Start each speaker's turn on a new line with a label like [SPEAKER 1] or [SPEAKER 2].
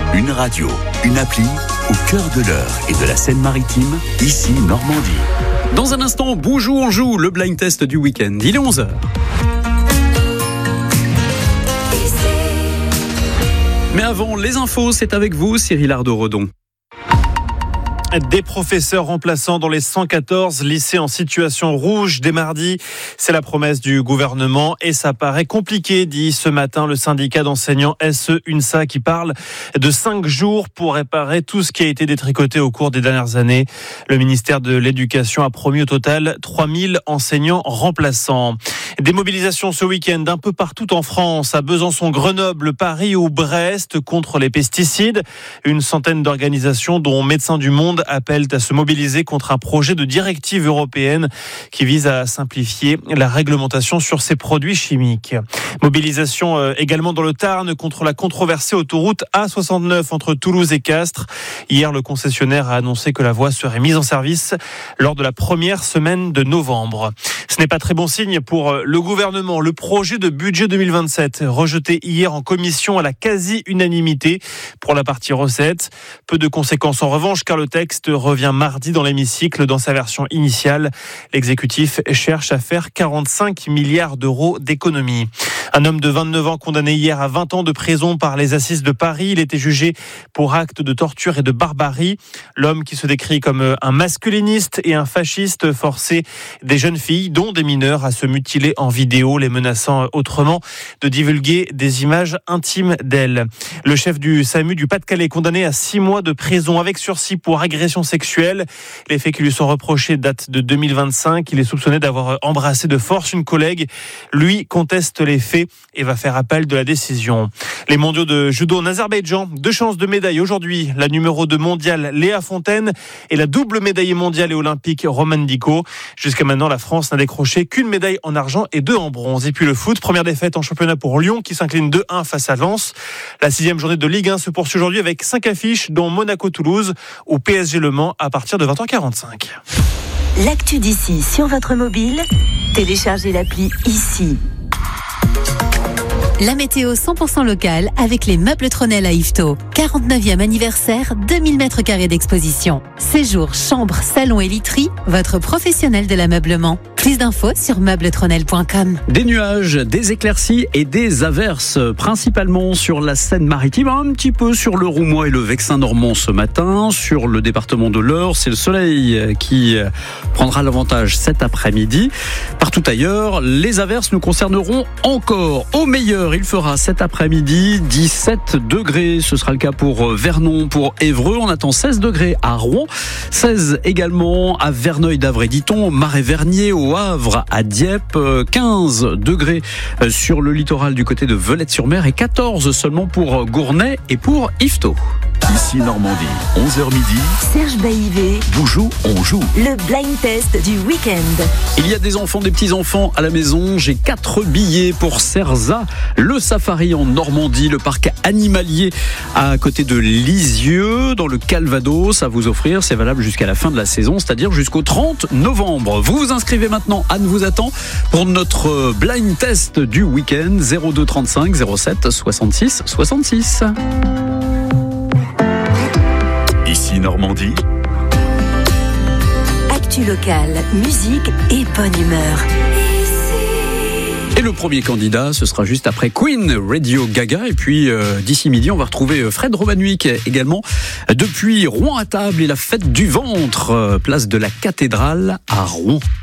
[SPEAKER 1] Une radio, une appli, au cœur de l'Eure et de la Seine-Maritime, ici Normandie.
[SPEAKER 2] Dans un instant, bonjour, on joue le blind test du week-end. Il est 11h. Mais avant, les infos, c'est avec vous, Cyril Ardo-Redon.
[SPEAKER 3] Des professeurs remplaçants dans les 114 lycées en situation rouge dès mardi. C'est la promesse du gouvernement et ça paraît compliqué, dit ce matin le syndicat d'enseignants SE-UNSA qui parle de 5 jours pour réparer tout ce qui a été détricoté au cours des dernières années. Le ministère de l'Éducation a promis au total 3000 enseignants remplaçants. Des mobilisations ce week-end un peu partout en France, à Besançon, Grenoble, Paris ou Brest contre les pesticides. Une centaine d'organisations dont Médecins du Monde appellent à se mobiliser contre un projet de directive européenne qui vise à simplifier la réglementation sur ces produits chimiques. Mobilisation également dans le Tarn contre la controversée autoroute A69 entre Toulouse et Castres. Hier, le concessionnaire a annoncé que la voie serait mise en service lors de la première semaine de novembre. Ce n'est pas très bon signe pour le gouvernement. Le projet de budget 2027 rejeté hier en commission à la quasi-unanimité pour la partie recettes. Peu de conséquences en revanche car le texte revient mardi dans l'hémicycle dans sa version initiale. L'exécutif cherche à faire 45 milliards d'euros d'économies. Un homme de 29 ans condamné hier à 20 ans de prison par les assises de Paris. Il était jugé pour actes de torture et de barbarie. L'homme qui se décrit comme un masculiniste et un fasciste forçait des jeunes filles, dont des mineurs, à se mutiler en vidéo, les menaçant autrement de divulguer des images intimes d'elles. Le chef du SAMU du Pas-de-Calais condamné à 6 mois de prison avec sursis pour agression sexuelle. Les faits qui lui sont reprochés datent de 2025. Il est soupçonné d'avoir embrassé de force une collègue. Lui conteste les faits et va faire appel de la décision. Les mondiaux de judo en Azerbaïdjan, 2 chances de médaille aujourd'hui. La numéro 2 mondiale Léa Fontaine et la double médaillée mondiale et olympique Romane Dico. Jusqu'à maintenant, la France n'a décroché qu'une médaille en argent et 2 en bronze. Et puis le foot, première défaite en championnat pour Lyon qui s'incline 2-1 face à Lens. La 6e journée de Ligue 1 se poursuit aujourd'hui avec 5 affiches dont Monaco-Toulouse ou PSG Le Mans à partir de 20h45.
[SPEAKER 4] L'actu d'ici sur votre mobile, téléchargez l'appli ici. La météo 100% locale avec les meubles Tronel à Yvetot. 49e anniversaire, 2000 mètres carrés d'exposition. Séjour, chambre, salon et literie, votre professionnel de l'ameublement. Plus d'infos sur meubletronel.com.
[SPEAKER 2] Des nuages, des éclaircies et des averses, principalement sur la Seine-Maritime, un petit peu sur le Roumois et le Vexin normand ce matin. Sur le département de l'Eure, c'est le soleil qui prendra l'avantage cet après-midi. Partout ailleurs, les averses nous concerneront encore. Au meilleur, il fera cet après-midi 17 degrés. Ce sera le cas pour Vernon, pour Évreux. On attend 16 degrés à Rouen, 16 également à Verneuil-d'Avray-Diton, Marais-Vernier, au Havre, à Dieppe, 15 degrés sur le littoral du côté de Velette-sur-Mer et 14 seulement pour Gournay et pour Yvetot.
[SPEAKER 1] Ici Normandie, 11h midi.
[SPEAKER 4] Serge Baïvé.
[SPEAKER 1] Bonjour, on joue.
[SPEAKER 4] Le blind test du week-end.
[SPEAKER 2] Il y a des enfants, des petits-enfants à la maison. J'ai 4 billets pour Cerza, le safari en Normandie, le parc animalier à côté de Lisieux, dans le Calvados, à vous offrir. C'est valable jusqu'à la fin de la saison, c'est-à-dire jusqu'au 30 novembre. Vous vous inscrivez maintenant, Anne vous attend pour notre blind test du week-end. 02 35 07 66 66.
[SPEAKER 1] Ici Normandie.
[SPEAKER 4] Actu locale, musique et bonne humeur.
[SPEAKER 2] Et le premier candidat, ce sera juste après Queen, Radio Gaga. Et puis d'ici midi, on va retrouver Fred Romanuik également depuis Rouen à table et la fête du ventre, place de la cathédrale à Rouen.